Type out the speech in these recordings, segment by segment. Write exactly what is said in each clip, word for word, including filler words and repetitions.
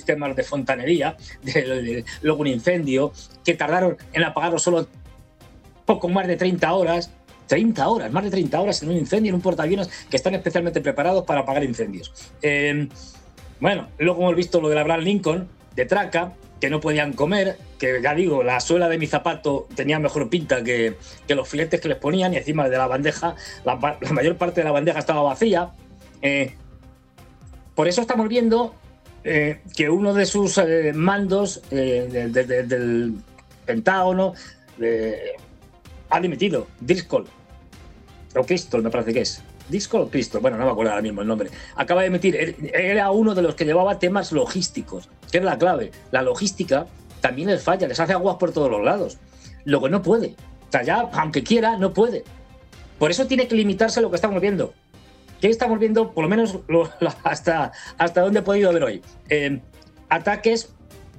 sistemas de fontanería, de, de, luego un incendio, que tardaron en apagarlo solo poco más de treinta horas, treinta horas, más de treinta horas en un incendio, en un portaaviones que están especialmente preparados para apagar incendios. Eh, bueno, luego hemos visto lo del Abraham Lincoln, de Traca, que no podían comer, que ya digo, la suela de mi zapato tenía mejor pinta que, que los filetes que les ponían, y encima de la bandeja, la, la mayor parte de la bandeja estaba vacía. Eh, por eso estamos viendo eh, que uno de sus eh, mandos eh, de, de, de, del Pentágono eh, ha dimitido, Driscoll, o Crystal me parece que es. Driscoll o Crystal, bueno, no me acuerdo ahora mismo el nombre. Acaba de emitir, era uno de los que llevaba temas logísticos, que es la clave. La logística también les falla, les hace aguas por todos los lados. Lo que no puede. O sea, ya, aunque quiera, no puede. Por eso tiene que limitarse a lo que estamos viendo. ¿Qué estamos viendo? Por lo menos lo, hasta, hasta donde he podido ver hoy. Eh, ataques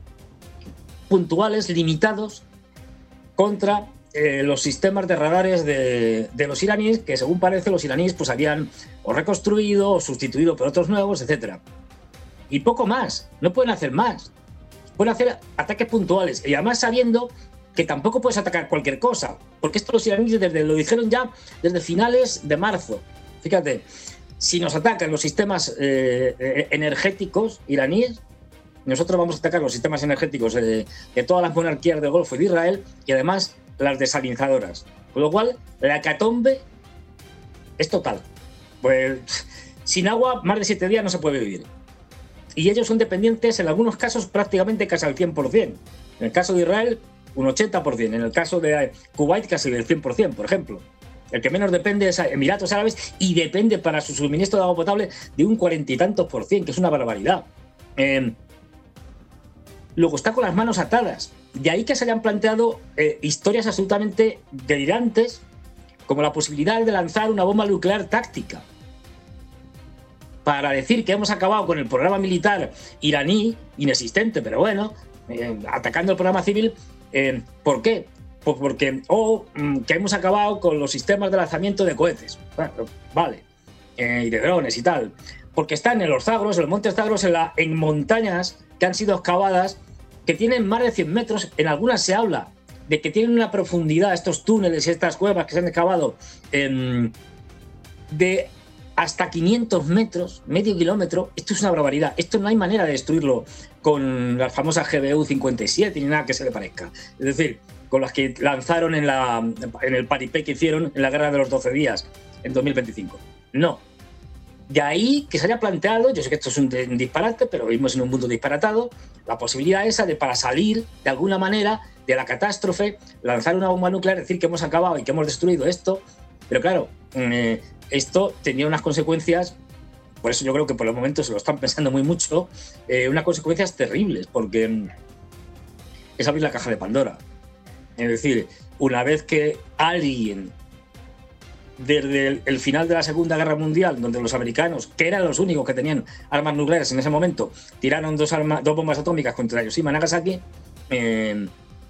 puntuales, limitados, contra eh, los sistemas de radares de, de los iraníes, que según parece los iraníes pues habían o reconstruido o sustituido por otros nuevos, etcétera. Y poco más, no pueden hacer más. Pueden hacer ataques puntuales, y además sabiendo que tampoco puedes atacar cualquier cosa, porque esto los iraníes desde, lo dijeron ya desde finales de marzo. Fíjate, si nos atacan los sistemas eh, energéticos iraníes, nosotros vamos a atacar los sistemas energéticos de, de todas las monarquías del Golfo y de Israel, y además las desalinizadoras. Con lo cual, la hecatombe es total. Pues sin agua, más de siete días no se puede vivir. Y ellos son dependientes, en algunos casos, prácticamente casi al cien por ciento. En el caso de Israel, un ochenta por ciento. En el caso de Kuwait, casi el cien por ciento, por ejemplo. El que menos depende es Emiratos Árabes, y depende para su suministro de agua potable de un cuarenta y tantos por ciento, que es una barbaridad. Eh, luego está con las manos atadas. De ahí que se hayan planteado eh, historias absolutamente delirantes, como la posibilidad de lanzar una bomba nuclear táctica, para decir que hemos acabado con el programa militar iraní, inexistente, pero bueno, eh, atacando el programa civil. Eh, ¿Por qué? Pues porque, o oh, que hemos acabado con los sistemas de lanzamiento de cohetes, bueno, vale, eh, y de drones y tal, porque están en los Zagros, en los montes Zagros, en, la, en montañas que han sido excavadas, que tienen más de cien metros, en algunas se habla de que tienen una profundidad, estos túneles y estas cuevas que se han excavado, eh, de hasta quinientos metros, medio kilómetro. Esto es una barbaridad. Esto no hay manera de destruirlo con las famosas G B U cincuenta y siete ni nada que se le parezca. Es decir, con las que lanzaron en, la, en el paripé que hicieron en la Guerra de los doce días, en dos mil veinticinco. No. De ahí que se haya planteado, yo sé que esto es un, un disparate, pero vivimos en un mundo disparatado, la posibilidad esa de, para salir de alguna manera de la catástrofe, lanzar una bomba nuclear, decir que hemos acabado y que hemos destruido esto. Pero claro, eh, esto tenía unas consecuencias, por eso yo creo que por el momento se lo están pensando muy mucho, eh, unas consecuencias terribles, porque es abrir la caja de Pandora. Es decir, una vez que alguien, desde el, el final de la Segunda Guerra Mundial, donde los americanos, que eran los únicos que tenían armas nucleares en ese momento, tiraron dos, arma, dos bombas atómicas contra Hiroshima y Nagasaki, eh,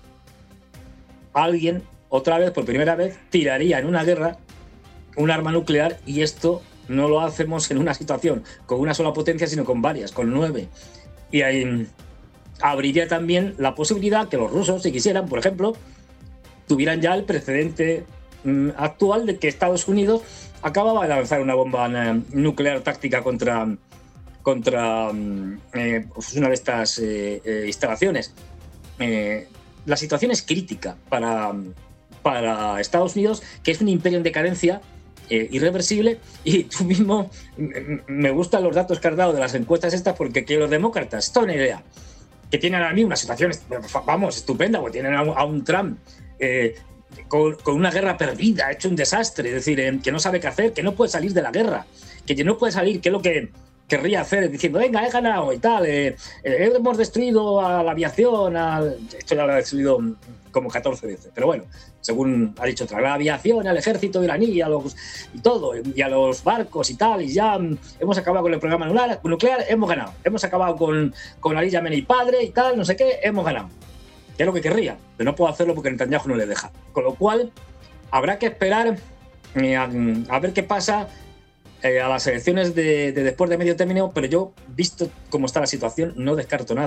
alguien, otra vez, por primera vez, tiraría en una guerra un arma nuclear, y esto no lo hacemos en una situación con una sola potencia, sino con varias, con nueve. Y ahí abriría también la posibilidad que los rusos, si quisieran, por ejemplo, tuvieran ya el precedente mm, actual de que Estados Unidos acababa de lanzar una bomba eh, nuclear táctica contra, contra eh, pues una de estas eh, eh, instalaciones. Eh, la situación es crítica para, para Estados Unidos, que es un imperio en decadencia, Eh, irreversible, y tú mismo, me gustan los datos que has dado de las encuestas estas, porque que los demócratas, esto es una idea, que tienen ahora mismo una situación, vamos, estupenda, porque tienen a un, a un Trump eh, con, con una guerra perdida, hecho un desastre, es decir, eh, que no sabe qué hacer, que no puede salir de la guerra, que no puede salir, que es lo que querría hacer, diciendo, venga, he ganado y tal, eh, eh, hemos destruido a la aviación, al... esto ya lo ha destruido como catorce veces, pero bueno, según ha dicho otra, la aviación, al ejército iraní, a los, y todo, y a los barcos y tal, y ya hemos acabado con el programa nuclear, nuclear hemos ganado, hemos acabado con, con Ali Yamenei padre y tal, no sé qué, hemos ganado. Que es lo que querría, pero no puedo hacerlo porque Netanyahu no le deja. Con lo cual, habrá que esperar eh, a, a ver qué pasa eh, a las elecciones de, de después de medio término, pero yo, visto cómo está la situación, no descarto nada.